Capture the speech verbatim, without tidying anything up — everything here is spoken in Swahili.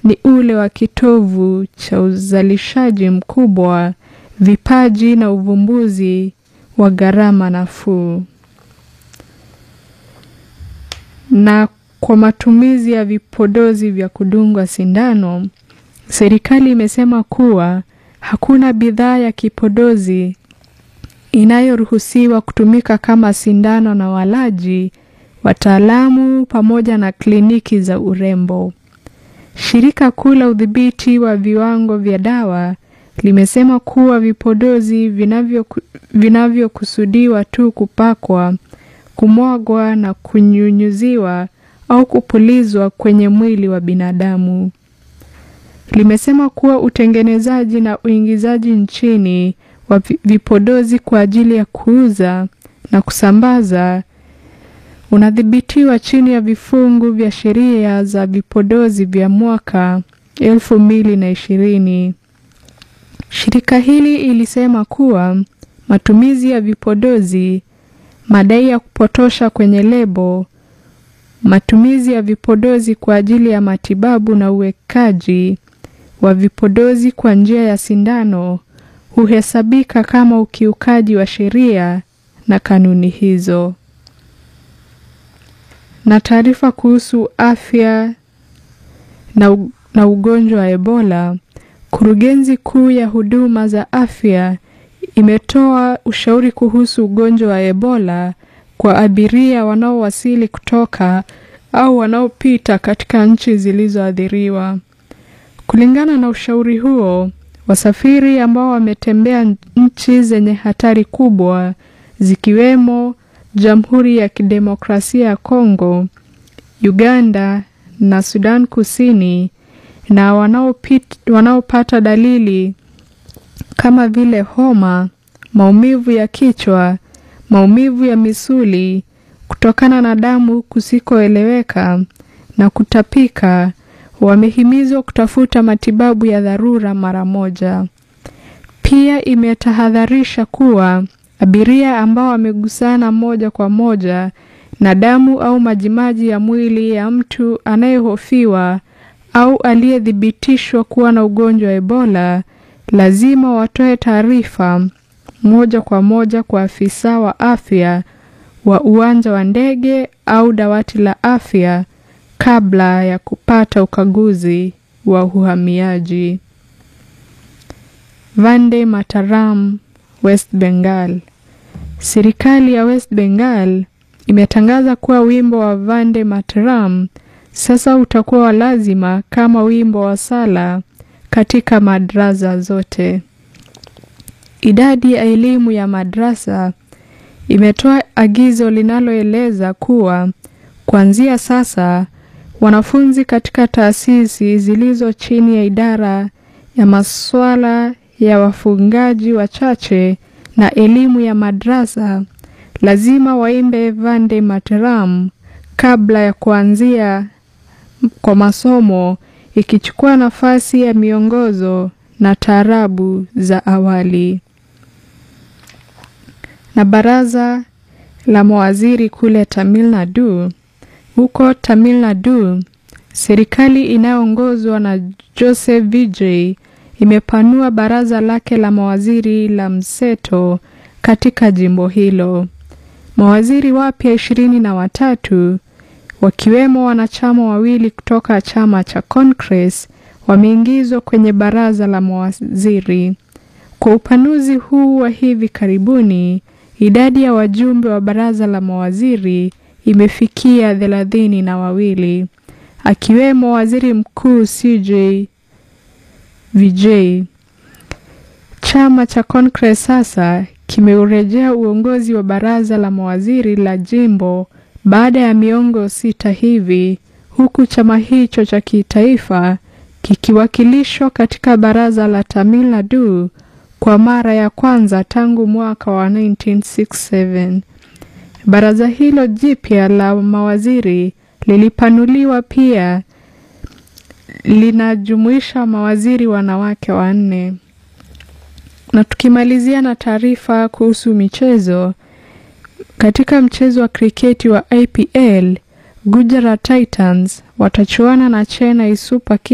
ni ule wa kitovu cha uzalishaji mkubwa, vipaji na uvumbuzi wa gharama nafuu. Na kwa matumizi ya vipodozi vya kudungwa sindano, serikali imesema kuwa hakuna bidhaa ya kipodozi inayoruhusiwa kutumika kama sindano na walaji, wataalamu pamoja na kliniki za urembo. Shirika kuu la udhibiti wa viwango vya dawa limesema kuwa vipodozi vinavyo vinavyokusudiwa tu kupakwa, kumwagwa na kunyunyuziwa au kupulizwa kwenye mwili wa binadamu. Limesema kuwa utengenezaji na uingizaji nchini wa vipodozi kwa ajili ya kuuza na kusambaza unadhibitiwa chini ya vifungu vya sheria za vipodozi vya mwaka elfu mbili na ishirini. Shirika hili ilisema kuwa matumizi ya vipodozi, madai ya kupotosha kwenye lebo, matumizi ya vipodozi kwa ajili ya matibabu na uwekaji wa vipodozi kwa njia ya sindano huhesabika kama ukiukaji wa sheria na kanuni hizo. Na taarifa kuhusu afya na, na ugonjwa wa Ebola, kurugenzi kuu ya huduma za afya imetoa ushauri kuhusu ugonjwa wa Ebola kwa abiria wanaowasili kutoka au wanaopita katika nchi zilizoathiriwa. Kulingana na ushauri huo, wasafiri ambao wametembea nchi zenye hatari kubwa zikiwemo Jamhuri ya Kidemokrasia ya Kongo, Uganda na Sudan Kusini na wanaopita wanaopata dalili kama vile homa, maumivu ya kichwa, maumivu ya misuli kutokana na damu kusikoeleweka na kutapika, wamehimizwa kutafuta matibabu ya dharura mara moja. Pia imetahadharisha kuwa abiria ambao wamegusana moja kwa moja na damu au majimaji ya mwili ya mtu anayehofiwa au aliyethibitishwa kuwa na ugonjwa wa Ebola lazima watoe taarifa moja kwa moja kwa afisa wa afya wa uwanja wa ndege au dawati la afya kabla ya kupata ukaguzi wa uhamiaji. Vande Mataram, West Bengal. Serikali ya West Bengal imetangaza kuwa wimbo wa Vande Mataram sasa utakuwa wa lazima kama wimbo wa sala katika madrasa zote. Idadi ya elimu ya madrasa imetoa agizo linaloeleza kuwa kuanzia sasa wanafunzi katika taasisi zilizo chini ya idara ya masuala ya wafungaji wachache na elimu ya madrasa lazima waimbe Vande Mataram kabla ya kuanzia kwa masomo, ikichukua nafasi ya miongozo na taarabu za awali. Na baraza la mawaziri kule Tamil Nadu, huko Tamil Nadu, serikali inayoongozwa na Joseph Vijay imepanua baraza lake la mawaziri la mseto katika jimbo hilo. Mawaziri wapya ishirini na watatu, wakiwemo wanachama wawili kutoka chama cha Congress, wameingizwa kwenye baraza la mawaziri. Kwa upanuzi huu wa hivi karibuni, idadi ya wajumbe wa baraza la mawaziri imefikia thelathini na wawili, akiwemo waziri mkuu C J Vijay. Chama cha Congress sasa kimeurejea uongozi wa baraza la mawaziri la jimbo baada ya miongo sita hivi, huku chama hicho cha kitaifa kikiwakilishwa katika baraza la Tamil Nadu kwa mara ya kwanza tangu mwaka wa nineteen sixty-seven. Baraza hilo jipya la mawaziri lilipanuliwa pia, linajumuisha mawaziri wanawake wanne. Na tukimalizia na taarifa kuhusu michezo, katika mchezo wa kriketi wa I P L, Gujarat Titans watachuana na Chennai Super Kings